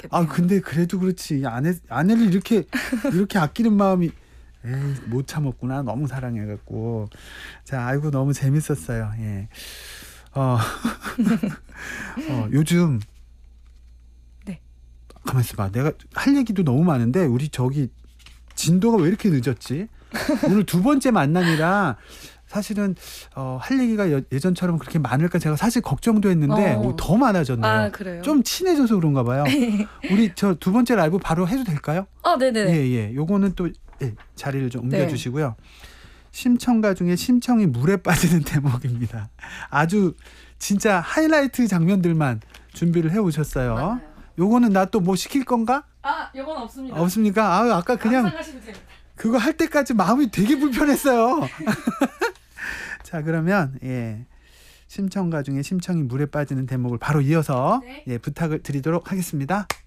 좋겠네요. 아 근데 그래도 그렇지 아내를 이렇게 아끼는 마음이 에이, 못 참았구나. 너무 사랑해갖고. 자, 아이고 너무 재밌었어요. 예. 요즘 네. 가만 있어봐. 내가 할 얘기도 너무 많은데 우리 저기 진도가 왜 이렇게 늦었지? 오늘 두 번째 만남이라 사실은 할 얘기가 예전처럼 그렇게 많을까 제가 사실 걱정도 했는데 더 많아졌네요. 아, 그래요? 좀 친해져서 그런가 봐요. 우리 저 두 번째 라이브 바로 해도 될까요? 네네. 예. 요거는 또 자리를 좀 옮겨주시고요. 심청가 중에 심청이 물에 빠지는 대목입니다. 아주 진짜 하이라이트 장면들만 준비를 해오셨어요. 맞아요. 요거는 나 또 뭐 시킬 건가? 이건 없습니다. 없습니까? 아까 그냥 그거 할 때까지 마음이 되게 불편했어요. 자, 그러면 심청가 중에 심청이 물에 빠지는 대목을 바로 이어서 부탁을 드리도록 하겠습니다.